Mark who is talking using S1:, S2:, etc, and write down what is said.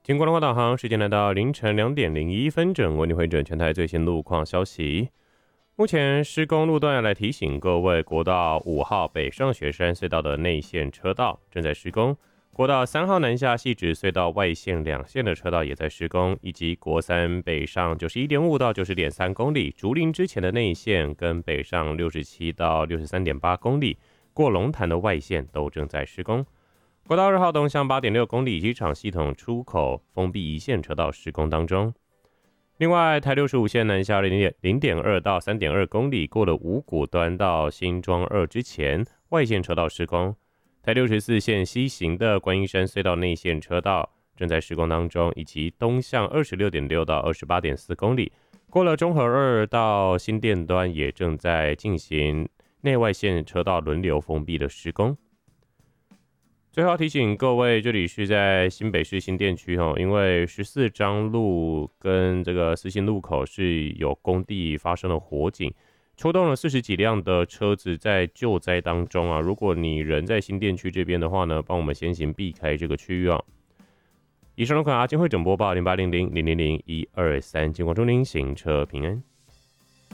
S1: 经过了导航，时间来到凌晨2:01，为你回整全台最新路况消息。目前施工路段要来提醒各位，国道5号北上雪山隧道的内线车道正在施工，国道3号南下汐止隧道外线2线的车道也在施工，以及国3北上91.5到90.3公里，竹林之前的内线跟北上67到63.8公里，过龙潭的外线都正在施工。国道2号东向8.6公里机场系统出口封闭一线车道施工当中。另外，台65线南下0.2到3.2公里，过了五股端到新庄2之前，外线车道施工。台64线西行的观音山隧道内线车道正在施工当中，以及东向26.6到28.4公里，过了中和2到新店端也正在进行内外线车道轮流封闭的施工。最后提醒各位，这里是在新北市新店区因为14张路跟这个四信路口是有工地发生了火警，出动了40几辆的车子在救灾当中啊。如果你人在新店区这边的话呢，帮我们先行避开这个区域啊。以上的款阿金会整播报0800000123，经过祝您行车平安。